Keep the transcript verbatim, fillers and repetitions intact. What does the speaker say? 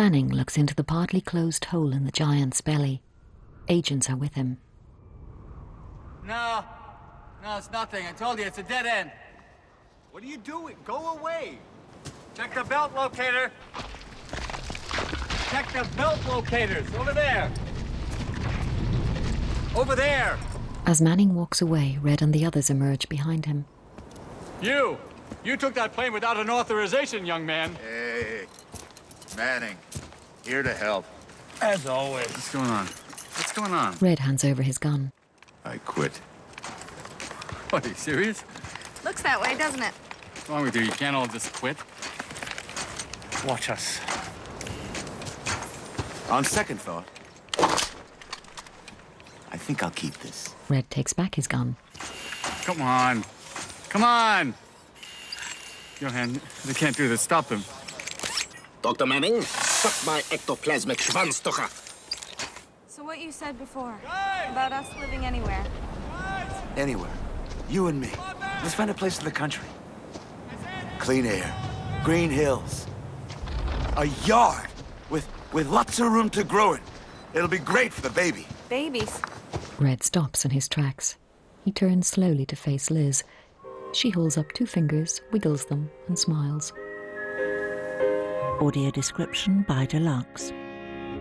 Manning looks into the partly closed hole in the giant's belly. Agents are with him. No. No, it's nothing. I told you, it's a dead end. What are you doing? Go away. Check the belt locator. Check the belt locators. Over there. Over there. As Manning walks away, Red and the others emerge behind him. You! You took that plane without an authorization, young man. Hey, Manning, here to help. As always. What's going on? What's going on? Red hands over his gun. I quit. What, are you serious? Looks that way, doesn't it? What's wrong with you? You can't all just quit? Watch us. On second thought, I think I'll keep this. Red takes back his gun. Come on. Come on! Johan, they can't do this. Stop them. Doctor Manning, suck my ectoplasmic Schwanzstocher. So what you said before, about us living anywhere. Anywhere. You and me. Let's find a place in the country. Clean air. Green hills. A yard with, with lots of room to grow in. It'll be great for the baby. Babies. Red stops in his tracks. He turns slowly to face Liz. She holds up two fingers, wiggles them, and smiles. Audio description by Deluxe.